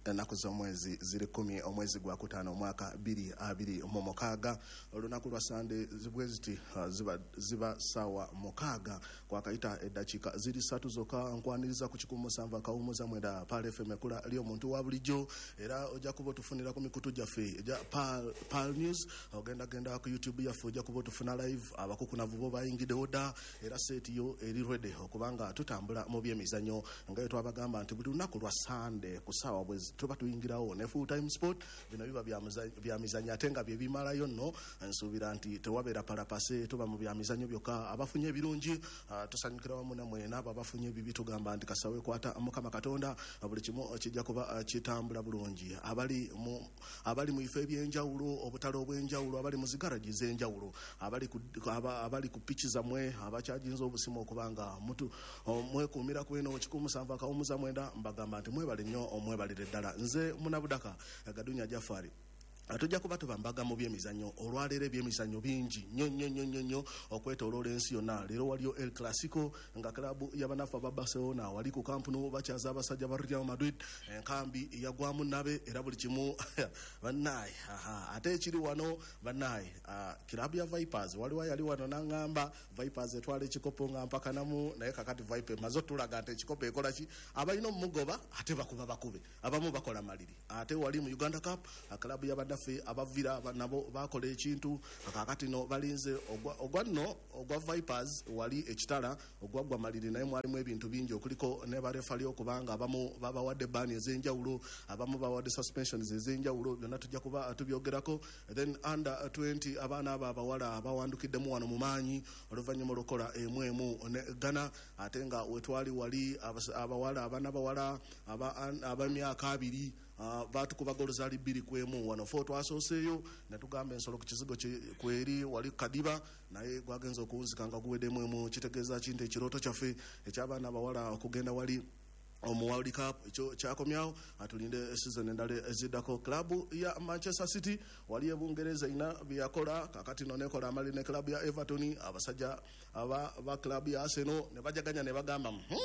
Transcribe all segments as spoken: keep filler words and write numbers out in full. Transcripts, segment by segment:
ennaku z'omwezi ziri kumi omwezi gwa kutaano omwaka bbiri abiri mu mukaaga. Olunaku lwa Sande bwe ziti uh, ziba, ziba sawa mukaaga kwakayita eddakiika ziri ssatu zokka nkwaniriza ku kikumi musanvu akawumuza mwenda Pal F M ekula li omuntu wa bulijjo era ojja kuba otufunira ku mikutu gyaffe egya Pal, Pal News. Ogenda genda ku YouTube yaffe ojja kuba otufuna live abakukunavu bo bayingiddewo dda era seeti yo eri ready okubanga tutambula mu byemizannyo nga twabagamba nti buli lunaku lwa Sande ku ssaawa bwe tuba tuyingirawo ne full time sport bino biba bya mizannyo ate nga bye bimalayo nno nsuubira nti tewabeera palapase tuba mu bya mizannyo byokka abafunye ebirungi uh, tusanyukira wamu namwe n'abo abafunye ebibi tugamba nti kasawe kwata Mukama Katonda buli kimu kijja kuba uh, kitambula bulungi. Abali mu abali mu ife ebyenjawulo obutalo obwenjawulo abali mu zigaraji z'enjawulo abali ku aba, abali ku pitch zamwe abakyajinza obusimu okubanga mutu mwekuumira ku eno kikumi musanvu akawumuza mwenda mbagamba nti mwebale nnyo omwebalire ddala. Nze Munabudaka Gadunya Jafari atujja kuba tubambaga mu byemizannyo olwaleero ebyemizannyo bingi nnyo nnyo nnyo nnyo nnyo okwetooloola ensi yonna. Leero waliyo El Clasico nga klabu y'abanafu aba Barcelona wali ku kampunu bakyaza abasajja ba Real Madrid enkambi yagwamu nabe era buli kimu bannaye ate ekiri wano bannaye klabu ya Vipers waliwo yali wano n'angamba Vipers etwala ekikopo nga mpakanamu naye kakati Vipers maze tulaga nti ekikopo ekola ki abalina omugoba ate bakuba bakube abamu bakola maliri. Ate wali mu Uganda Cup klabu y'abanafu abavira nabo bakola ekintu kakati no balinze ogwa nno ogwa Vipers wali ekitala ogwagwa maliri naye mwalimu ebintu bingi okuliko ne barefali okubanga abamu babawadde bani ez'enjawulo abamu bawadde suspensions ez'enjawulo byonna tujja kuba tubyogerako. Then under twenty abaana abo abawala bawandukiddemu wano mu maanyi oluvannyuma olukola emu emu ne Ghana ate nga wetwali wali abawala abaana bawala ab'emyaka abiri Uh, batukuba golo zali bbiri kwemu wano fo twasooseeyo ne tugamba ensolo ku kizigo kweri wali Kadiba naye gwagenza okuwuzika nga guweddemu emu kitegeeza kintu ekirooto kyaffe eky'abaana abawala okugenda wali omu World Cup ekyo kyakomyawo atulinde season endala eziddako. Klabu ya Manchester City wali ebungereza ina byakola kakati no nekola amali ne klabu ya Everton abasajja aba ba klabu ya Arsenal ne bajaganya ne bagamba hmm.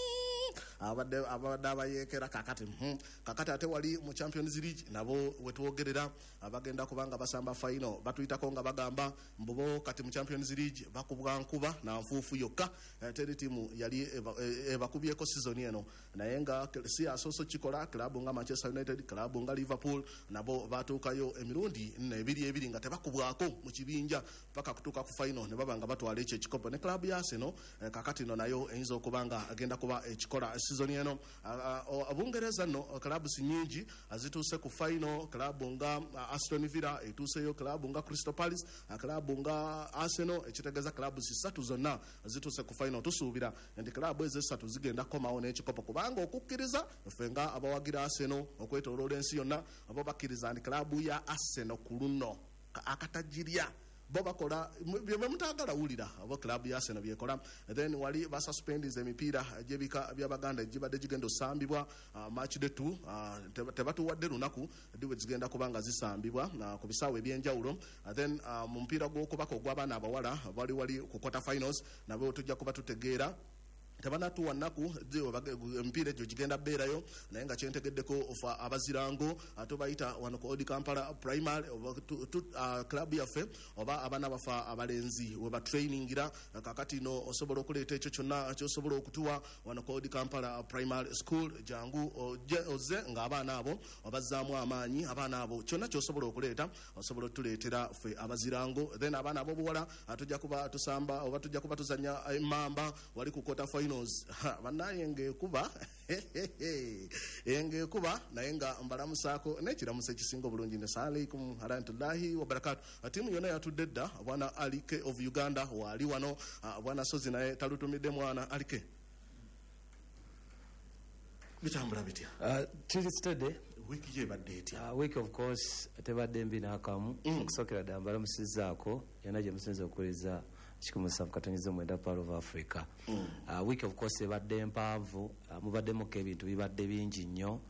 abadde abadde abayekera kakati hmm. kakati ate wali mu Champions League nabo wetwogerera abagenda kubanga basamba final batuyitako nga bagamba mbubo kati mu Champions League bakubwa nkuba na nfuufu yokka ate timu yali ebakubyeko season eno naye nga si asoso kikola klabu nga Manchester United klabu nga Liverpool nabo batuukayo emirundi nebiri ebiri nga tebakubwako mu kibinja paka kutuuka ku final ne babanga batwala ekyo ekikopo ne klabu ya Arsenal kakati no nayo eyinza okubanga agenda kuba ekikola season eno abungereza no klabu si nyingi azituuse ku final klabu nga Aston Villa etuuseyo klabu nga Crystal Palace klabu nga Arsenal ekitegeeza klabu sisatu zonna zituuse ku final. Tusuubira nti klabu ezo esatu zigenda komawo n'ekikopo kubanga okukkiriza ffe nga abawagira Arsenal okwetooloola ensi yonna abo bakkiriza nti klabu ya Arsenal ku luno akatajirya bo bakola bye mutagala wulira abo klabu ya Arsenal byekola. Then wali ba suspendize emipiira gyebika by'Abaganda gibadde gigenda osambibwa uh, match day two uh, tebatuwadde lunaku diwe zigenda kubanga zisambibwa uh, ku bisaawe ebyenjawulo. uh, then uh, mu mpiira gw'okubaka ogw'abaana abawala wali wali ku quarter finals nabo tujja kuba tutegeera tabanatu wanaku mpira egyo gigenda beerayo naye nga kyentegeddeko ofa abazirango atubayita wano ku Odi Kampala primary uh, club yaffe oba abaana bafa abalenzi we batrainingira kakati no osobola okuleeta ekyo kyonna kyosobola okutuwa wano ku Odi Kampala primary school jangu oze nga abaana abo obazzaamu amaanyi abaana abo kyonna kyosobola okuleeta osobola otuleetera ffe abazirango. Then abaana abo buwala atujja kuba tusamba oba tujja kuba tuzanya emamba wali ku quarter final banaye ngekuba engekuba naye nga mbalamusaako n'ekiramusa ekisinga obulungi ne salaikum warahmatullahi wabarakatuh. Tiimu yonna yatudde dda bwana Alike of Uganda waali wano bwana Sozi naye talutumidde mwana Alike bitambula bitya tuli steady wiki ye badde etya week of course tebadde mbi n'akamu okusokera ddala mbalamusizzaako yonna gye musinza okuwuliriza kikumi katonyiza mwenda Pearl of Africa. mm. uh, week of course ebadde mpanvu uh, mubaddemu ebintu bibadde bingi nnyo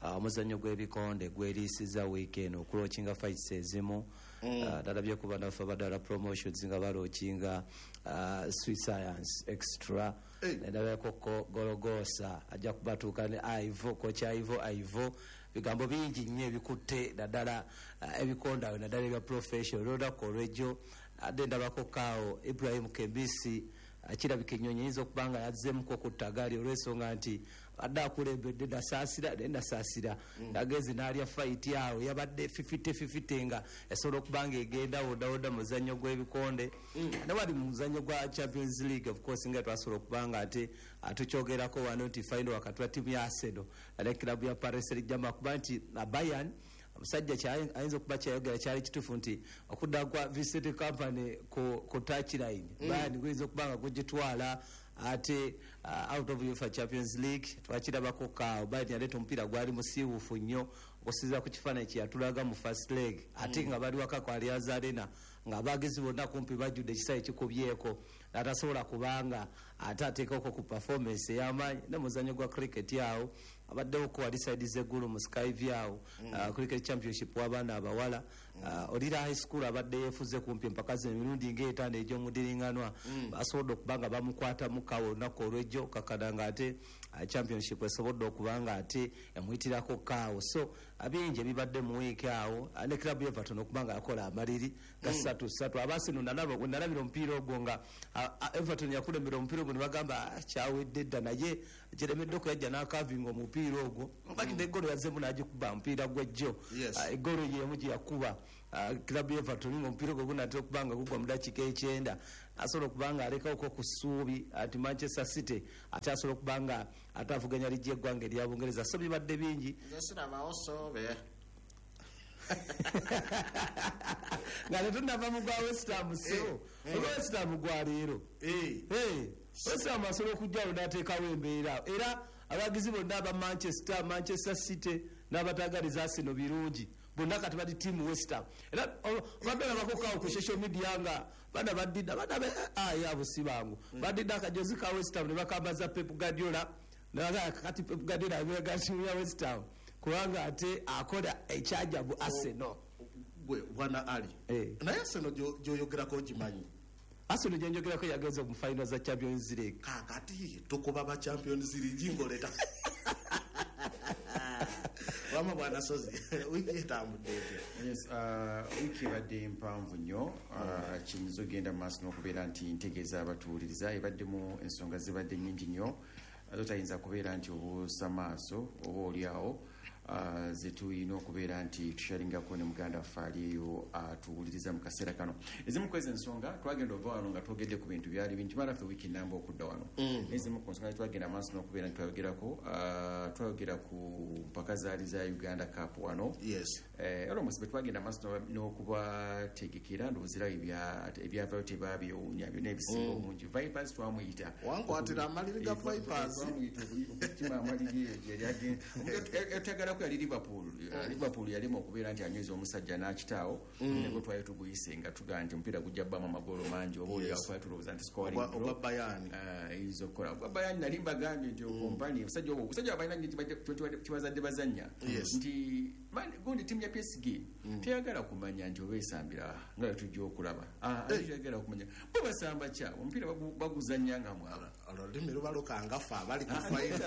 omuzannyo gw'ebikonde gweriisiza weekend okulookinga fights ezimu dalabye kuba naffe badala promotions nga balookinga Sweet Science Extra nedabekoko Gorogosa ajja kubatuuka ne Ivo kocha Ivo Ivo bigambo bingi nnyo ebikutte naddala ebikonde awo naddala ebya professional roda korejo ade ndabako kaawo Ibrahim Kebisi akirabika ennyonyi yinza okuba nga yazzeemuko ku ttagaali olw'ensonga nti adde akulembedde nasaasira ne nasaasira agezi n'alya fayiti awo yabadde fifite fifite nga esobola okuba nga egenda wodawoda mu muzannyo gw'ebikonde ne wali mu muzannyo gwa Champions League of course nga twasobola okuba nga ate tukyogerako wano nti final wakati wa ttiimu ya Arsenal ne kilabu ya Paris Saint-Germain kuba nti Bayern omusajja ayinza okuba kyayogera kyali kituufu nti okudda kwa Vincent Kompany ku touchline Bayern guyinza okuba nga gugitwala ate uh, out of UEFA Champions League twakirabako kaawo Bayern yaleeta omupiira gwali musiiwuufu nnyo okusinziira ku kifaananyi kyeyatulaga mu first leg ate nga bali waka ku Allianz Arena nga abagezi bonna kumpi bajjudde ekisayi kikubyeko n'atasobola kubanga ate ateekako ku performance ey'amaanyi ne muzannyo gwa cricket awo abaddewo ku wali side z'eggulu mu Skyview awo uh, cricket championship w'abaana abawala uh, olira high school abadde yeefuze kumpi empaka ze emirundi ng'etaano egy'omudiringanwa basobodde okuba nga bamukwatamu kawo olunaku olw'ejjo kakada nga ate uh, championship esobodde okuba nga ate emuyitirako kaawo so abingi ebibadde mu wiiki awo uh, ne club Everton okuba nga yakola amaliri ga ssatu ssatu abasinu nalabira omupiira ogwo nga uh, Everton yakulembera omupiira ogwo ne bagamba kyawedde dda naye kiremedde okuyajja n'akavinga omupiira ogwo mpakidde eggolo yazzeemu n'agikuba omupiira gw'ejjo eggolo yemu gye yakuba kilabu y'Everton ng'omupiira ogwo gunaatera okuba nga gugwa mu dakiika ekyenda asobola okuba nga alekawoko ku ssuubi ati Manchester City ate asobola okuba nga ate avuganya ligi eggwanga erya Bungereza so bibadde bingi nga tetunava mu gwa West Ham so olwa West Ham gwa leero West Ham asobola okujjawo n'ateekawo embeera era abagizi bonna aba Manchester Manchester City n'abatagaliza Arsenal birungi bonna kati bali tiimu West Ham era bagala bakokaawo ku social media nga bana badidda bana aya abusibangu badidda akajozi ka West Ham ne bakambaza Pep Guardiola naga kati Pep Guardiola abega tiimu ya West Ham kubanga ate akola ekyajabu Arsenal gwe bwana ali naye Arsenal gyoyogerako gimanyi Arsenal gyenjogerako yageze mu final za Champions League kakati tukuba ba Champions League ngoleta wama bwana sozi wiki etambudde yes uh wiki badde mpanvu nnyo uh kiyinza genda maaso n'okubeera nti ntegeeza abatuuliriza ebaddemu ensonga zibadde nnyingi nnyo totayinza kubeera nti obuusa maaso oba oliawo Uh, zetuyina okubeera nti tushalingako ne muganda waffe aliyo atuwuliriza mu kaseera kano ezimu kwezi ensonga twagenda ova wano nga twogedde ku bintu byali bingi tumala ffe wiiki namba okudda wano ezimu ku nsonga twagenda maaso n'okubeera nti twayogerako uh, twayogera ku mpaka zaali za Uganda Cup wano era omusibe twagenda maaso n'okubategekera ndowozerawo ebyavayo tebabyewuunya byonna ebisinga obungi Vipers twamuyita wankwatira amaliri ga Vipers twamuyita amaliri eryagenda yali Liverpool Liverpool yalima okubeera nti anyweza omusajja n'akitaawo nego twali tuguyise nga tugaa nti omupiira gujja bbamu amagolo mangi oba oliawo twali tulowooza nti oba Bayani eyinza okukola oba Bayani nali mbagambye nti okompani omusajja obwo omusajja abalina nti kibazadde bazannya nti gundi ttiimu ya P S G teyagala kumanya nti oba esambira nga bwe tujja okulaba teyagala kumanya bo basamba kya omupiira baguzannya nga mwala olulimi lubalukanga ffe abali ku fayina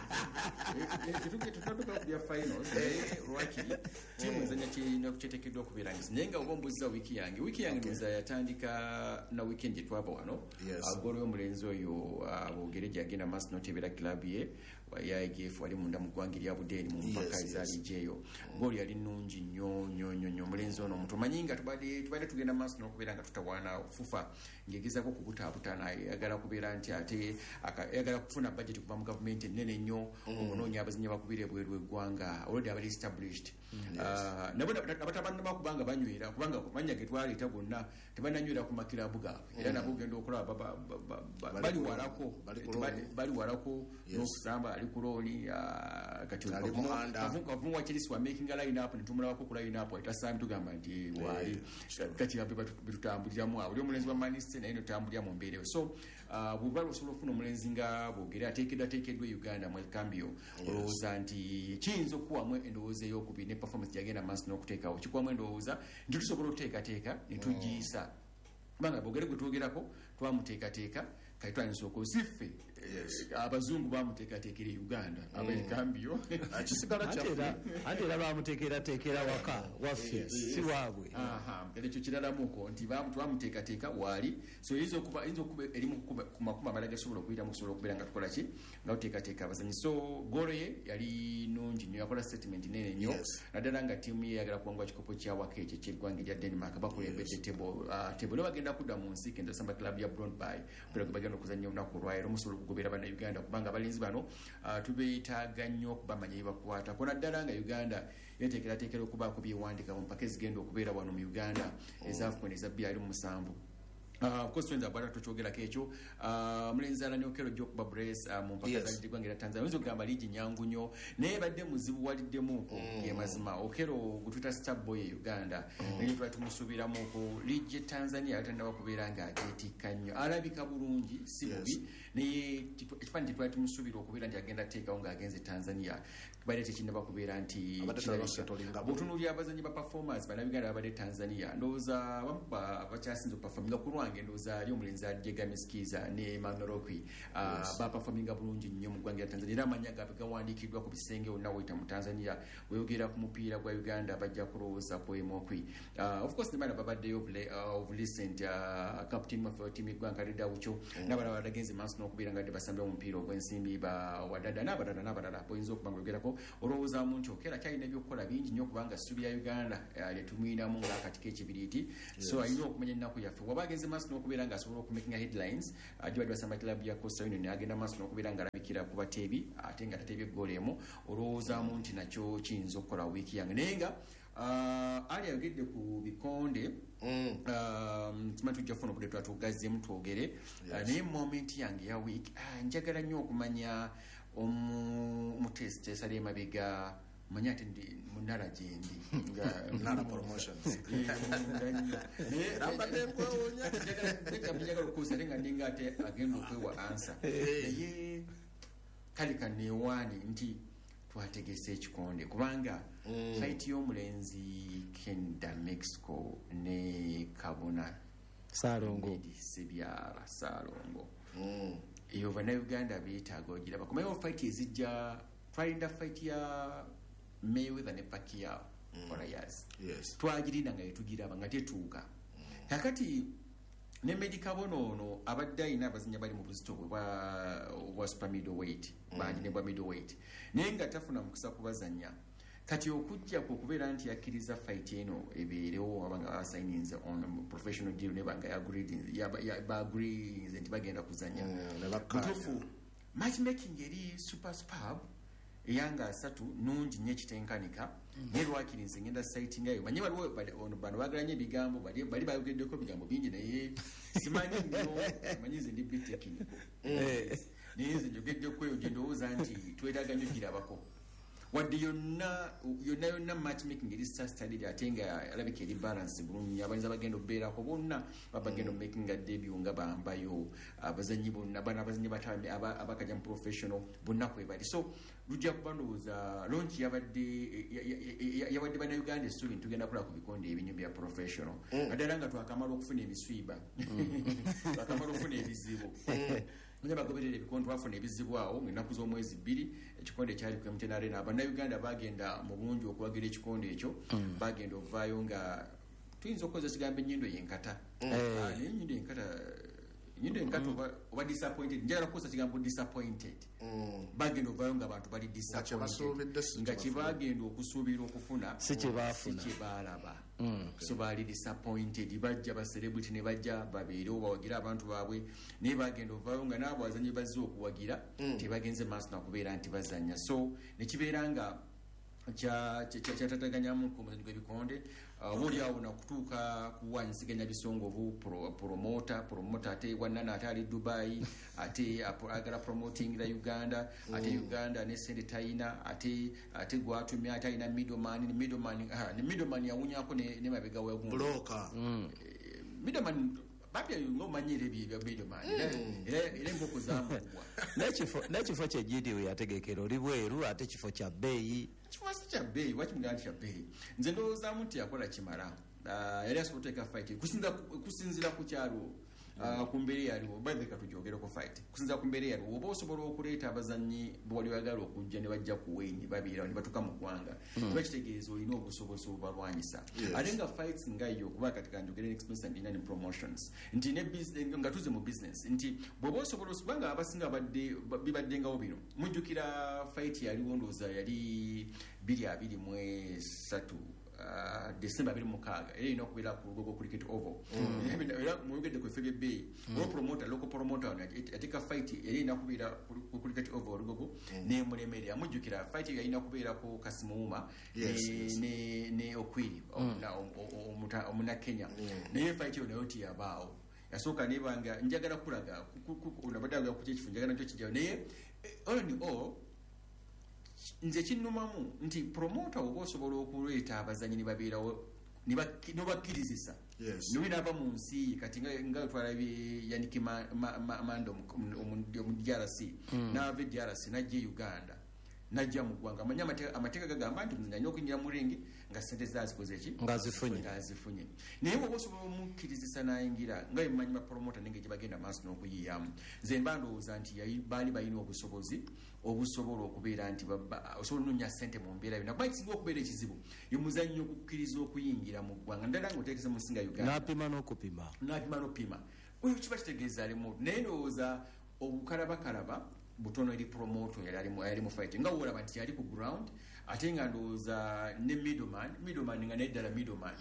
ya finals lwaki tiimu ezanya kirina kyeteekeddwa okubeera ngizi naye nga oba ombuuziza wiiki yange wiiki yange ndoza yatandika na weekend gye twava wano golo y'omulenzi oyo boogere gyagenda maaso n'otebeera kilabu ye ya I G F wali munda mu ggwanga erya Budeeni mu mpaka ezaali gyeyo gooli yali nnungi nnyo nnyo nnyo omulenzi ono omuntu omanyi nga tubadde tugenda maaso n'okubeera nga tutawaana fufa ng'egezako okubutabuta naye yagala kubeera nti ate yagala kufuna budget kuva mu gavumenti ennene nnyo okunoonya abazinyi bakubira ebweru w'eggwanga already abali established nabo abatabannaba kubanga banywera kubanga manya ge twaleeta gonna tebananywera ku makirabu gaabwe era nabo ogenda okulaba bali walako bali walako n'okusamba ali ku looni kati Ali mu anda. kavunwa kirisi wa making a line up ne tumulabako ku line up etasambi tugamba nti wali kati abe bitutambuliramu awo oli omulenzi wa Manchester naye notambulira mu mbeera so bw'oba osobola okufuna omulenzi nga boogera ateekeddwa ateekeddwa Uganda mu Cambio olowooza nti kiyinza okuwamu endowooza ey'okubiri ne performance gyagenda maaso n'okuteekawo kikuwamu endowooza nti tusobola okuteekateeka ne tugiyisa kubanga boogere gwe twogerako twamuteekateeka kati twanisooka osiffe abazungu bamuteekateekera Uganda ab'Cambio kisigala kyaffe ate era bamuteekerateekera waka waffe si waabwe ekyo kiralamuko nti twamuteekateeka waali so yinza okuba erimu ku makumi amala gasobola okuyitamu kusobola okubeera nga tukola ki nga tuteekateeka abazanyi so golo ye yali nungi nnyo yakola statement nene nnyo naddala nga ttiimu ye yagala kuwangula kikopo kya waka ekyo ky'eggwanga erya Denmark bakulembedde tebo ne bagenda kudda mu nsi kenda samba club ya Brondby kubera bagenda okuzannya olunaku olwaleero musobola okugoberera bannayuganda kubanga abalenzi bano tubeetaaga nnyo okubamanya bye bakwata kona ddala nga Uganda yeteekerateekera okubaako byewandiika mu mpaka ezigenda okubeera wano mu Uganda eza AFCON eza bbiri mu musanvu Uh, of course wenza bwana tuchogerako ekyo uh, mulenzi alani okero jokuba brace uh, mu mpaka za ggwanga lya Tanzania wenza okugamba ligi nyangu nnyo naye badde muzibu waliddemu ko mm. mazima okero gutwita star boy e Uganda mm. naye twali tumusuubiramu ko ligi Tanzania atandaba kubeera nga ateetika nnyo alabika bulungi si mubi yes. naye ekifaananyi twali tumusuubira okubeera nti agenda teekawo ng'agenze Tanzania bali tekinnaba kubeera nti butunuulira abazanyi ba performance bannayuganda babadde Tanzania ndowooza bakyasinza okupafominga ku lwange ndowooza ali omulenzi Jegame Skiza ne Manolokwi bapafominga bulungi nnyo mu ggwanga lya Tanzania era amanya gaabwe gawandiikiddwa ku bisenge wonna wayita mu Tanzania weyogera ku mupiira gwa Uganda bajja kulowooza ku Emokwi of course ne bana babaddeyo of recent captain of team eggwanga Reda Ucho n'abalala badagenze maaso n'okubeera nga basambya omupiira ogw'ensimbi ba wadada n'abalala n'abalala boyinza okuba nga bogerako olowoozamu nti okera kyalina ebyokukola bingi nnyo kubanga ssubi ya Uganda lyetumwinamu ng'akati k'ekibiriiti so alina okumanya ennaku yaffe waba agenze maaso n'okubeera ng'asobola okumakinga headlines gibadde basamba kilabu ya Coastal Union agenda maaso n'okubeera ng'alabikira ku bateebi ate nga tateebye eggoolo emu olowoozaamu nti nakyo kiyinza okukola wiiki yange naye nga ali ayogedde ku bikonde tuma tujja kufuna obudde twatugazzeemu twogere naye moment yange ya wiiki njagala nnyo okumanya omutesite esali emabega manya ati ndi munala gyendi Nala promotions njagala okuusa ate nga ndinga ate agenda okwewa ansa naye kale kaneewaani nti twategese ekikonde kubanga fight y'omulenzi Kenda Mexico ne Kabona Salongo Sebyala Salongo eyo bannayuganda beetaaga ogiraba kumayo fight ezijja twalinda fight ya Mayweather ne Pacquiao for years twagirinda nga yetugiraba nga tetuuka kakati ne Medical bono abadde ayina abazinya bali mu buzito bwa super middleweight bangi ne bwa middleweight naye nga tafuna mukisa kubazanya kati okujja kukubeera nti yakkiriza fight eno ebeerewo abanga basigninze on professional deal ne banga bagrees nti bagenda kuzanya butuufu matchmaking eri super superb eyanga asatu nungi nnyo ekitenkanika naye lwakirinze ngenda site ngayo manye waliwo bano bagalanye ebigambo bali bayogeddeko ebigambo bingi naye simanyi nnyo manyize ndi bit technical naye nze njogeddeko eyo gye ndowooza nti twetaaga nnyo girabako wadde yonna yonna yonna matchmaking eri star study ate nga alabika eri balance bulungi abayinza bagenda okubeerako bonna babagenda making a debut nga bambayo abazanyi bonna bana abazanyi batawe abakajja mu professional bonna kwe bali so lujja kuba ndowooza launch yabadde yabadde bannayuganda essuubi ntugenda kulaba ku bikonde ebinyu bya professional naddala nga twakamala okufuna ebiswiba twakamala okufuna ebizibu Mwenye bagoberera ebikondo bafuna ebizibu awo ng'ennaku z'omwezi bbiri ekikonde ekyali ku M T N Arena bannayuganda bagenda mu bungi okuwagira ekikonde ekyo bagenda ovaayo nga tuyinza okukozesa ekigambo ennyindo yenkata naye ennyindo yenkata ennyindo yenkata oba disappointed njagala kukozesa ekigambo disappointed bagenda ovaayo nga abantu bali disappointed nga kyebagenda okusuubira okufuna si kyebaalaba so baali disappointed bajja ba celebrity ne bajja babeerewo bawagira abantu baabwe naye bagenda ovaayo nga n'abo bazanyi bazze okuwagira tebagenze maaso nakubeera nti bazanya so nekibeera nga kyatataganyamu ku muzannyo gw'ebikonde buli awo nakutuuka kuwanyisiganya bisongovu promota promota ate wanana ate ali Dubai ate agala promoting la Uganda ate Uganda ne sente tayina ate ate gwatumya ate alina middleman middleman ni middleman yawunyako ne mabega wa broker middleman babya ngomanyire bibya middleman ile ngoko zamugwa nakifo nakifo kye Gideon yategekera oli bweru ate kifo kya beyi kifo kya beyi wakimuganda kya beyi nze ndowooza muti yakola kimala yali asobola okuteeka fight kusinzira ku kyalo ku mbeera yaliwo by the way katujogera fight kusinzira ku mbeera yaliwo oba osobola okuleeta abazannyi bwali bagala okujja ne bajja ku wenyi babiira ne batuka mu ggwanga bakitegeeza olina obusobozi obubalwanyisa ate nga fights nga yo kuba kati kanjogera experience and in promotions nti ne nga tuze mu business nti bw'oba osobola osubanga abasinga badde bibaddengawo bino mujjukira fight yaliwo ndowooza yali biri abiri mu esatu Uh, December abiri mukaaga era ino okubeera ku Lugogo Cricket Oval era muyogedde ku effebye bay o promoter local promoter atika fight era ina kubeera ku Cricket Oval Lugogo ne mulemere amujjukira fight yalina kubeera ku Kasimuuma ne ne Okwiri omuna Kenya naye fight yo nayo tiyabaawo yasooka nebanga njagala kulaga unabadaga ku kyekifu njagala nakyo kijjawo naye all in all nze kinnumamu nti promoter oba osobola okuleeta abazanyi ne babeerawo ne bakkirizisa niwe nava mu nsi kati nga twalabye Yannick Mando omu D R C n'ava D R C n'ajja Uganda najja mu ggwanga amanya amateeka gagamba nti muzanyi okunyira mu ringi nga sente zazikoze eki nga zifunye ngazifunye naye bwoba osobola omukkirizisa n'ayingira nga emanyi ba promoter nengeri bagenda maaso n'okuyiyamu nze mba ndowooza nti baali balina obusobozi obusobola okubeera nti osobola ononya sente mu mbeera yonna kuba kisinga okubeera ekizibu ye muzannyo okukkiriza okuyingira mu ggwanga ddala nga oteekeza mu nsinga Uganda n'apima n'okupima n'apima n'opima oyo kiba kitegeeza alimu naye ndowooza obukalabakalaba butono eri promoter yali ali mu yali mu fight nga wolaba nti yali ku ground ate nga ndowooza ne middleman middleman nga neddala middleman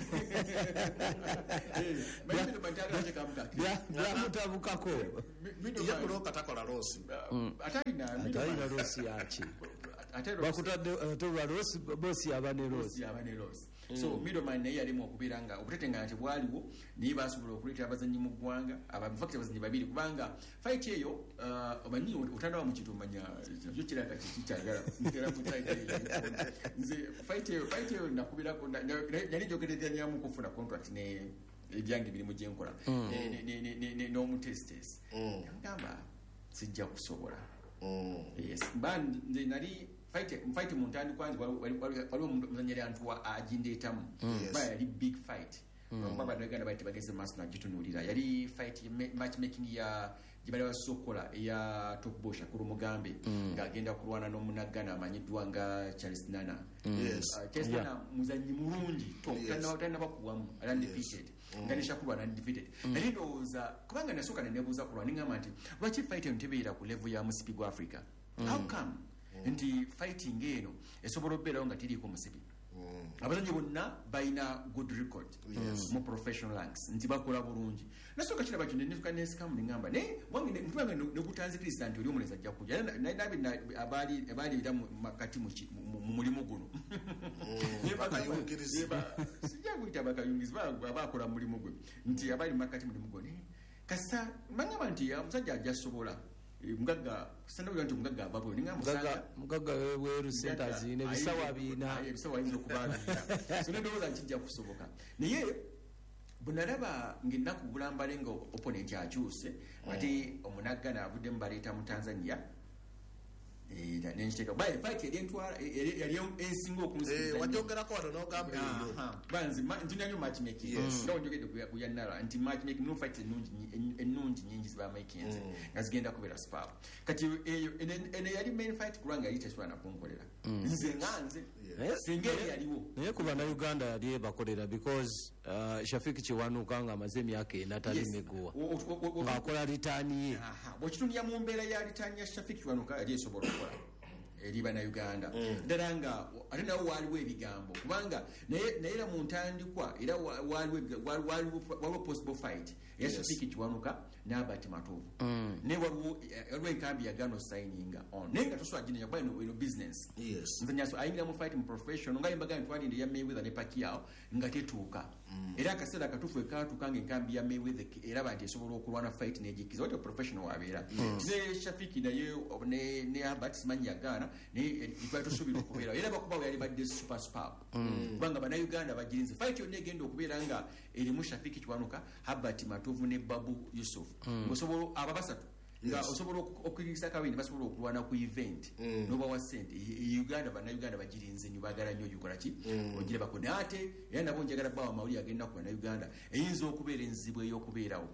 middleman tagate kamukaki yamutabukako middleman yako katakola rosi atalina atalina rosi yaki bakutadde tolwa rosi bosi abane rosi abane rosi so middleman naye yalimu okubeera nga obutetenga nti bwaliwo naye basobola okuleeta abazannyi mu ggwanga abafakti abazannyi babiri kubanga fight eyo omanyi otandaba mu kintu omanya nakyo kiraga kikyagala ntera kutaita nze fight eyo fight eyo nakubirako nali njogerezanyamu kufuna contract ne ebyange biri mu gyenkola n'omutestes yagamba sijja kusobola yes mba nze nali fight fight mu ntandikwa waliwo muzanyeri antuwa agindeetamu ba yali big fight baba baganda bati bageze maaso nagitunulira yali fight matchmaking ya gibali basokola ya Top Boy Shakuru Mugambe ngagenda kulwana n'omunagana amanyiddwa nga Charles Nana Charles Nana muzanyi mulungi tokana otana bakuwamu undefeated ngani Shakuru ana undefeated nali ndowooza kubanga nasoka nebuuza kulwana ngamba nti lwaki fight entebeera ku level ya musipi gwa Africa how come nti fighting eno esobola okubeerawo nga tiriiko musipi abazanyi bonna balina good record mu professional ranks nti bakola bulungi nasooka kiraba kino nefuka nesikamu nengamba naye wange mutubanga nekutanzikiriza nti oli omulezi ajja kujja nabi abaali era makati mu mulimu guno sijja kuyita bakayungizi baakola mu mulimu gwe nti abaali makati mulimu guno kasa bangamba nti omusajja ajja sobola mugagga sanda byantu mugagga ababo ninga musanga mugagga weru centers ine bisawa bina bisawa inzo kubanga so ndoza nkijja kusoboka naye bunalaba ngina kugulamba lengo opponent akyuse ati omunagana avudde mbaleta mu Tanzania eh da nencheka bae fight yali ntwala yali ensingo okunsiza eh wajogera ko wano gamba iyo banzi ntinyanyo match making ndo njogede ku yanara anti match making no fight enungi enungi nyingi ziba making ngazigenda kubera spa kati eyo ene yali main fight kuranga yali teswana kunkolera nze nganze singeri yaliwo naye kuba na Uganda yali bakolera because uh, Shafiki Kiwanuka nga amaze emyaka enatali meguwa ngakola litani ye bw'okitunira mu mbeera ya litani ya Shafiki Kiwanuka yali esobola okukola eri bannayuganda ddala nga ate nawo waaliwo ebigambo kubanga naye era mu ntandikwa era waliwo possible fight eya Shafiki Kiwanuka ne Albert Matovu naye waliwo enkambi yagana signinga on naye nga toswaginenya kuba eno business nze nyaso ayingira mu fight mu professional nga yembaga ntwalinde ya Mayweather ne Pacquiao nga tetuuka era akaseera akatuufu ekatuuka nga enkambi ya Mayweather eraba nti esobola okulwana fight n'ejikiza wati professional wabeera ne Shafiki naye ne Albert simanyi yagaana naye twali tusuubira okubeera era bakubawo yali badde super super kubanga bannayuganda bagirinze fight yonna egenda okubeera nga erimu Shafiki Kiwanuka, Albert Matovu ne Babu Yusuf osobola aba basatu nga osobola okuyisa kabiri basobola okulwana ku event noba wa sente Uganda bannayuganda bagirinze nyo bagala nnyo yukola ki ogire bakone ate era nabo njagala bawa mawuli agenda ku bannayuganda eyinza okubeera enzibu ey'okubeerawo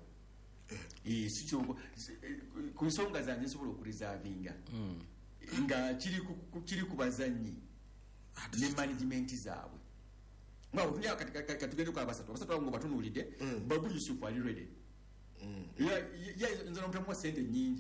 ku nsonga zange nsobola okurizaavinga nga kiri ku bazannyi ne management zaabwe nga otunya katugende ku abasatu abasatu abo nga batunuulidde Babu Yusuf ali ready nze nomutamu wa sente nyingi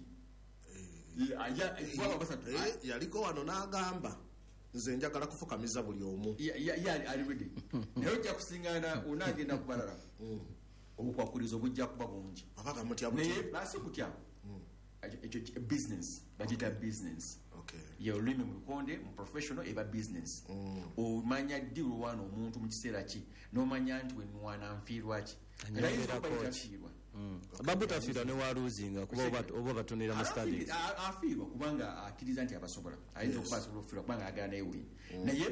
yaliko wano n'agamba nze njagala kufukamiza buli omu ali ready naye ojja kusingana onaagenda kubalala obukwakuriza obujja kuba bungi naye basi kutya ekyo business bagita business ye olulimi mu Bukonde mu professional eba business omanya ddi olwana omuntu mu kiseera ki n'omanya nti wenwana nfiirwa ki era yinza okuba etafiirwa Babu tafiirwa ne waluzinga kuba oba batunira mu stadium afiirwa kubanga akkiriza nti abasobola ayinza okuba asobola okufiirwa kubanga agala naye win naye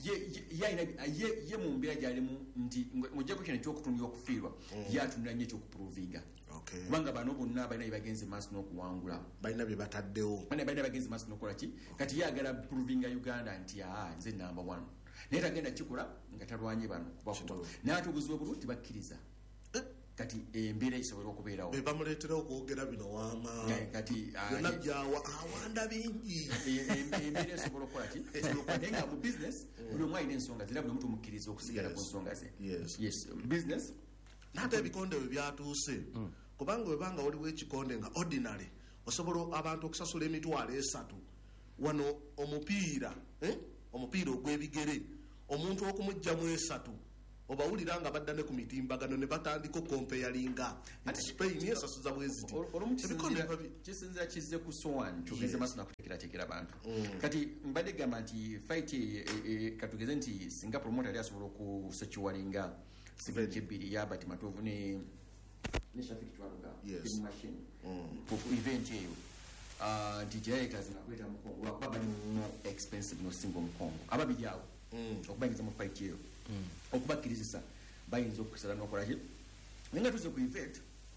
ye mu mbeera gyalimu nti mujjako kino ekyokutunira okufiirwa ye atunira nnyo ekyokuprovinga kubanga bano bonna balina byebagenze maaso n'okuwangula balina bye bataddewo balina bagenze maaso n'okukola ki kati ye agala provinga Uganda nti aa nze number one naye tagenda kikola nga talwanye bano kubakuba naye ate obuzibu obulwo tibakkiriza kati embeera isobola okubeerawo bamuleetera okwogera bino waama kati byonna byawa awanda bingi embeera esobola okukola ki naye nga mu business buli omu alina ensonga ze era buli omu tumukkiriza okusigala ku nsonga ze yes business n'ate ebikonde bwe byatuuse kubanga webanga waliwo ekikonde nga ordinary osobola abantu okusasula emitwalo esatu wano omupiira omupiira ogw'ebigere omuntu okumugjamu esatu obawulira nga badda ne ku mitimbagano ne batandika okompeyalinga ati Spain esasuza bweziti kisinzira kizze ku soan tugeze maaso nakutekeratekera abantu kati mbadde gamba nti fight katugeze nti singa promoter yali asobola okusekiwalinga Steven Kibiri ya Albert Matovu ne ne Shafiki Kiwanuka in machine ku event eyo nti directors nakweta mukongo lwakuba bali no expensive no single mukongo ababiri awo okubaingiza mu fight eyo okubakkirizisa bayinza okusala n'okola ki naye nga tuze ku event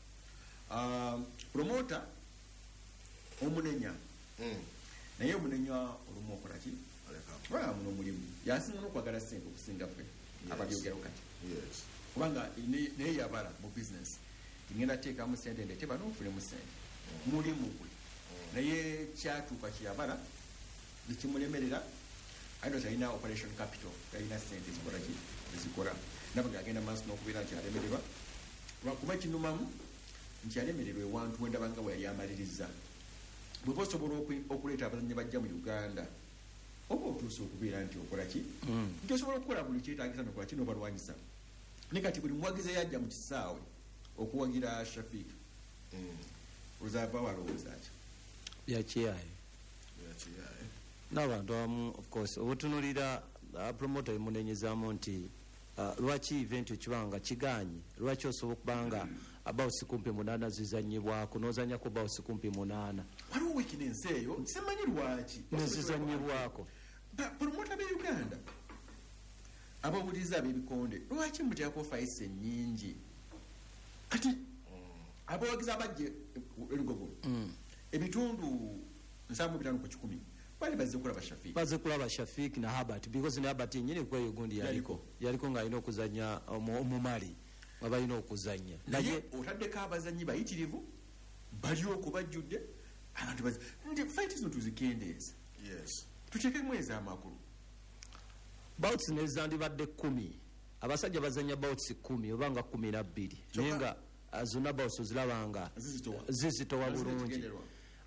promoter omunenya naye omunenya olumu okola ki muno omulimu yasinga n'okwagala sente okusinga ffe ababyogero kati kubanga naye yabala mu business ngenda teekamu sente ndete bano nfunemu sente mulimu gwe naye kyatuuka kyeyabala nekimulemerera ayino talina operation capital talina sente zikola ki ezikola nabaga agenda maaso n'okubeera nti alemererwa lwakuba ekinumamu nti alemererwa ewantu wendaba nga bwe yali amaliriza bweba osobola okuleeta abazannyi bajja mu Uganda oba otuusa okubeera nti okola ki nti osobola okukola buli kyetaagisa nokola ki n'obalwanyisa ne kati buli muwagizi yajja mu kisaawe okuwagira Shafiki ozava walowooza ki byakiyaye n'abantu abamu of course obutunulira promoter emunenyezaamu nti lwaki event ekibanga kiganye lwaki osobola okubanga about kumpi munaana zizanyibwako n'ozanyako about kumpi munaana waliwo wiiki n'ensi eyo simanyi lwaki nezizanyibwako promoter be Uganda abawuliriza ab'ebikonde lwaki mutyako fayise nnyingi kati abawagizi abajje elugogo ebitundu nsanvu bitano ku kikumi bali bazze kulaba Shafiki bazze kulaba Shafiki na Albert because ne Albert nyine kweyo gundi yaliko yaliko nga alina okuzanya omumali abalina okuzanya naye otaddeko abazanyi bayitirivu bali okubajjudde abantu bazze ndi fight zino tuzikendeeza yes tukyeke mwezi amakulu bouts nezandibadde kumi abasajja bazanya bouts kumi oba nga kumi na bbiri naye nga zonna bouts ozirabanga zizitowa bulungi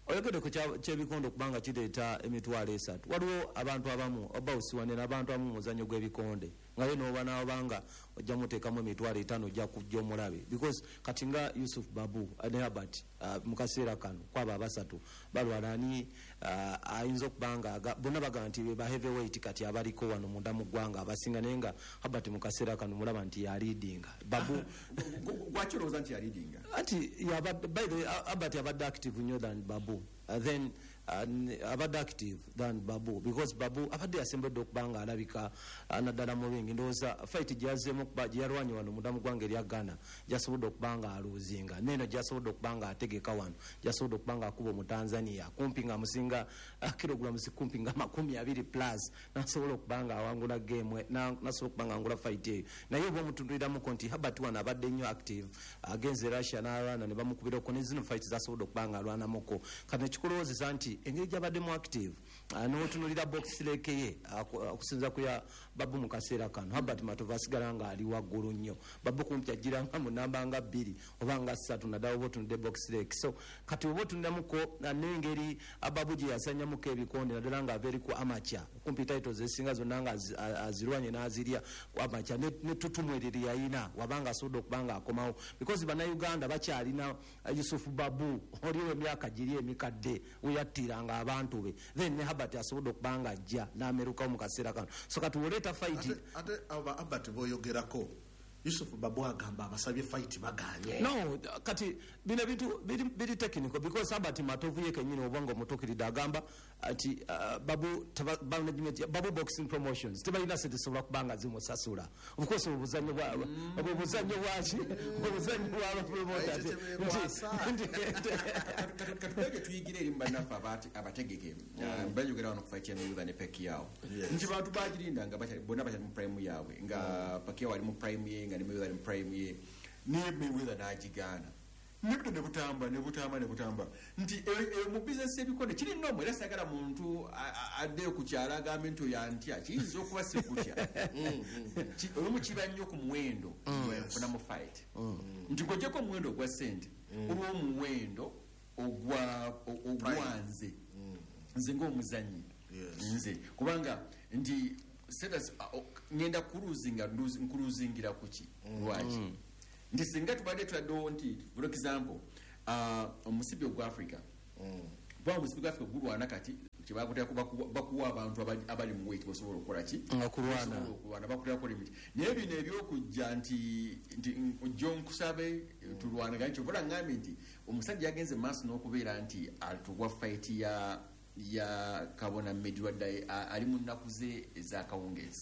oyogedde ku kyebikondo kubanga kireeta emitwalo esatu waliwo abantu abamu oba osiwane n'abantu abamu muzannyo gw'ebikonde ngaye nooba n'abanga ojja muteekamu emitwalo etaano ojja kujja omulabe because kati nga Yusuf Babu ne Herbert uh, mu kaseera kano kwaba abasatu balwala ani uh, ayinza okubanga bonna bagamba nti ba heavyweight kati abaliko wano munda mu ggwanga abasinga naye nga Herbert mu kaseera kano mulaba nti yaliidinga Babu gwakirowooza nti yaliidinga ati by the way Herbert abadde active nnyo than Babu uh, then uh, abadde active than Babu because Babu abadde yasembedde okubanga alabika uh, naddala mu bingi ndowooza fight gyazeemu okuba gyalwanye wano munda mu ggwanga erya Ghana gyasobodde okubanga aluuzinga neeno gyasobodde okubanga ategeka wano gyasobodde okubanga akuba mu Tanzania kumpi nga musinga uh, kilograms kumpi nga makumi abiri plus nasobola okubanga awangula game nasobola okubanga angula fight eyo naye oba omutunduliramuko nti Herbert wano abadde nnyo active agenze uh, Russia n'alwana ne bamukubirako ne zino fight zasobodde okubanga alwanamuko kati nekikulowoozesa nti engeri gyabadde mu active uh, n'otunulira box leke ye okusinza uh, kuya Babu mu kaseera kano Herbert Matovu asigala nga ali waggulu nnyo Babu kumpi agira nga mu namba nga bbiri oba nga ssatu naddala oba otunudde box leke so kati oba otundiramuko uh, n'engeri Babu gye yasanyamuko ebikonde naddala nga ava eri ku amateur kumpi titles ezisinga zonna nga azirwanye n'azirya ku amateur n'ettutumu eriri yayina wabanga asobodde okubanga akomawo because bannayuganda bakyalina uh, Yusuf Babu oliwo emyaka giri emikadde weyattiranga abantu be then ne Herbert asobodde okubanga ajja n'amerukawo mu kaseera kano so kati woleeta fight ate aba Herbert boyogerako Yusuf Babu agamba abasabye fight baganye no kati bino bintu biri technical because Herbert Matovu ye kenyine obongo mutokiridde agamba ati uh, Babu management Babu Boxing Promotions tebalina sente sobola kubanga zimusasula of course obuzanyo bwa obuzanyo bwaki obuzanyo bwa promoters katubege tuyigire eri mbanafa abati abategeke bayogera wano kufight emu ne Pacquiao nti bantu bagirinda nga bonna bali mu prime yawe nga Pacquiao ali mu prime ye nga ne Mayweather mu prime ye ne Mayweather n'agigana nibyo ne butamba ne butamba ne butamba nti mu business ebikonde kiri nnomo era sagala muntu adde ku kyala agambe nti yantya kiyinza okuba si kutya olumu kiba nnyo ku muwendo funa mu fight nti gojeko omuwendo ogwa ssente olwo omuwendo ogwa ogwanze nze ng'omuzanyi nze kubanga nti status ngenda kuruzinga nkuluzingira kuki lwaki nti singa tubadde tuladdewo nti for example omusibi ogwa Africa bwa omusibi gwa Africa gulwana kati kyebakutera bakuwa abantu abali mu weight basobola okukola ki okulwana bakuterako limiti naye bino ebyokujja nti ojja nkusabe tulwanaganye kyobola ngambye nti omusajja yagenze maaso n'okubeera nti atuwa fight ya ya kabona medwadde ali mu nnaku ze ez'akawungeezi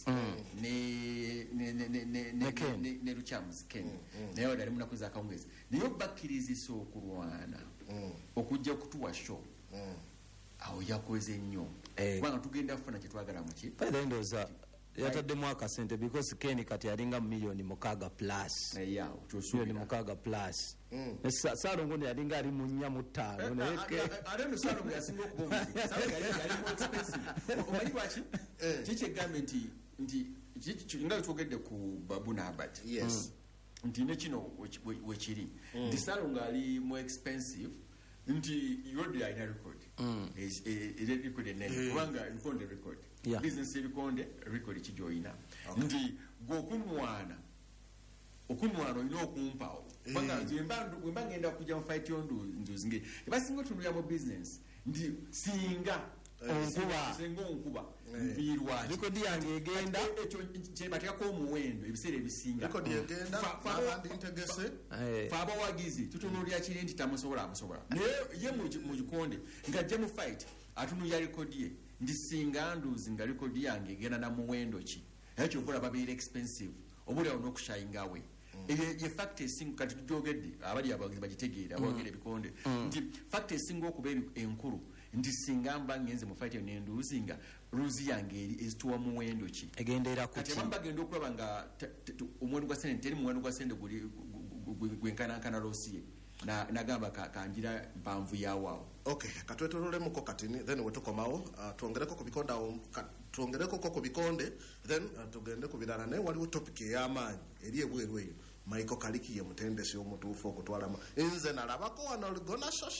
ne ne ne ne ne ne ne Luchamus Ken naye ali mu nnaku z'akawungeezi naye bakkirizisa okulwana okujja kutuwa show awo yakoze nnyo kubanga tugenda kufuna kye twagala mu ki ndoza yataddemu akasente because Ken kati alinga milioni mukaaga plus yawo milioni mukaaga plus Salongo ne alinga ali mu nnya mu ttaano naye ate no Salongo yasinga okuba Salongo yali mu expensive omanyi lwaki kiki egambe nti nti nga twogedde ku Babu na Herbert yes nti ne kino wekiri nti Salongo ali mu expensive nti yodi alina record is a record ene kubanga nkonde record business ebikonde record kijoyina nti gokunwana okunwana olina okumpawo kubanga wemba ngenda kujja mu fight yondu nduzinge basinga otunulira mu business nti singa onkuba singa onkuba nvirwaji record yange egenda ekyo kyebateekako omuwendo ebiseera ebisinga record egenda abandi ntegese faba wagizi tutunulira kiri nti tamusobola amusobola naye ye mu gikonde ngajja mu fight atunulira record ye ndi singa nduzinga record yange egenda na muwendo ki ekyo okola babeera expensive obuli awo n'okushayingawe ye fact esinga kati tujogedde abali abagizi bagitegeera abogere ebikonde nti fact esinga okuba enkulu ndi singa mba ngenze mu fight n'enduzinga ruzi yange eri ezituwa muwendo ki egendera kuti kati bamba genda okulaba nga omuwendo gwa sente teri muwendo gwa sente guli gwenkanankana losiye na nagamba kanjira mpanvu yawo okay katwetololemuko katini then wetukomawo uh, tuongereko ku bikonde awo tuongereko ko ku bikonde then uh, tugende ku birala naye waliwo topic ey'amaanyi eri ebweru eyo Michael Kaliki ye mutendesi omutuufu okutwala nze nalabako wano ligona shosha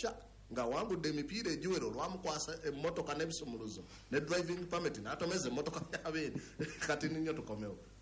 nga wangudde emipiira egiwero lwamukwasa emmotoka n'ebisumuluzo ne driving permit n'atomeza emmotoka yabeeri kati ninyo tukomewo